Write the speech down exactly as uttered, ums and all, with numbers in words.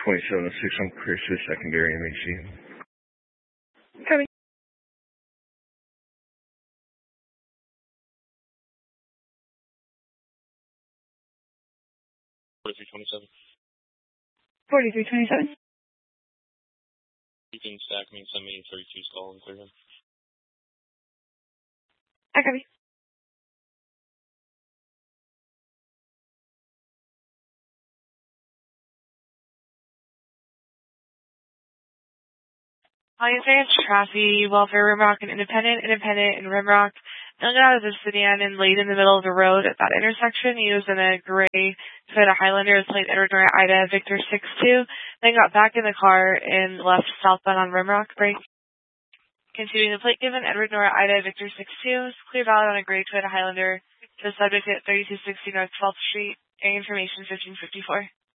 twenty-seven oh six on Clearfield Secondary M H C. Copy. forty-three twenty-seven. forty-three twenty-seven. You can stack me and send me thirty-two skull and clear him. I copy. High Advance, Traffy, Welfare, Rimrock, and Independent, Independent, and Rimrock. Then got out of the sedan and laid in the middle of the road at that intersection. He was in a gray Toyota Highlander with plate Edward Nora Ida Victor six two. Then got back in the car and left southbound on Rimrock. Break. Continuing the plate given, Edward Nora Ida Victor six two. Clear valid on a gray Toyota Highlander. The subject at thirty-two sixty North twelfth Street. Area information fifteen fifty-four.